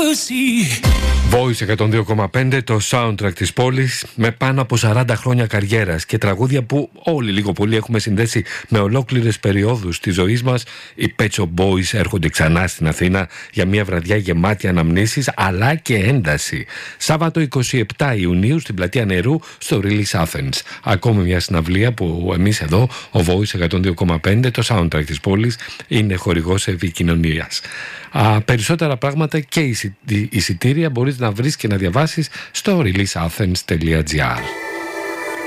Voice 102,5, το soundtrack της πόλης, με πάνω από 40 χρόνια καριέρας και τραγούδια που όλοι λίγο πολύ έχουμε συνδέσει με ολόκληρες περιόδους της ζωής μας. Οι Pet Shop Boys έρχονται ξανά στην Αθήνα για μια βραδιά γεμάτη αναμνήσεις αλλά και ένταση. Σάββατο 27 Ιουνίου στην Πλατεία Νερού στο Release Athens. Ακόμη μια συναυλία που εμείς εδώ, ο Voice 102,5, το soundtrack της πόλης, είναι χορηγός επικοινωνίας. Περισσότερα πράγματα και εισιτήρια μπορείς να βρεις και να διαβάσεις στο releaseathens.gr.